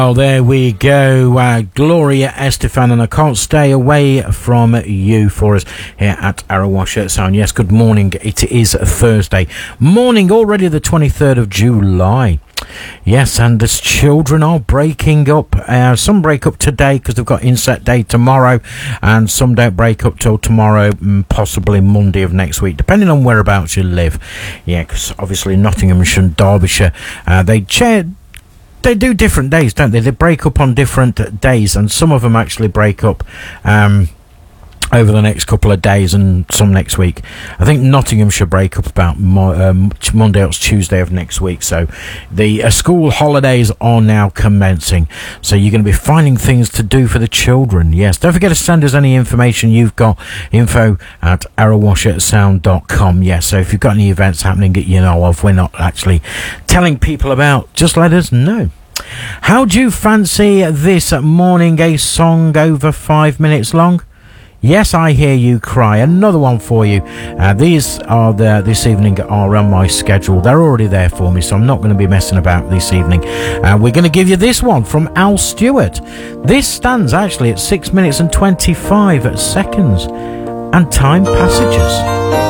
Oh, there we go. Gloria Estefan, and I can't stay away from you for us here at Arrowash Sound. Yes, good morning. It is Thursday morning, already the 23rd of July. Yes, and as children are breaking up. Some break up today because they've got inset day tomorrow, and some don't break up till tomorrow, possibly Monday of next week, depending on whereabouts you live. Yeah, because obviously Nottinghamshire and Derbyshire, they do different days, don't they? They break up on different days, and some of them actually break up over the next couple of days, and some next week. I think Nottinghamshire break up about Monday or Tuesday of next week. So the school holidays are now commencing. So you're going to be finding things to do for the children. Yes, don't forget to send us any information you've got. info@arrowwashsound.com. Yes, so if you've got any events happening that you know of, we're not actually telling people about, just let us know. How do you fancy this morning? A song over 5 minutes long? Yes, I hear you cry. Another one for you. These are this evening are on my schedule. They're already there for me, so I'm not going to be messing about this evening. We're going to give you this one from Al Stewart. This stands actually at 6 minutes and 25 seconds. And Time Passages.